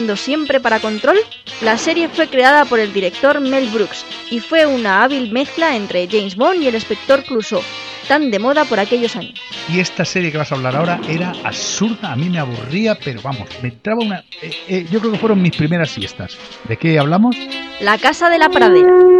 trabajando siempre para Control, la serie fue creada por el director Mel Brooks y fue una hábil mezcla entre James Bond y el Inspector Clouseau, tan de moda por aquellos años. Y esta serie que vas a hablar ahora era absurda, a mí me aburría, pero vamos, me entraba una... yo creo que fueron mis primeras siestas. ¿De qué hablamos? La Casa de la Pradera.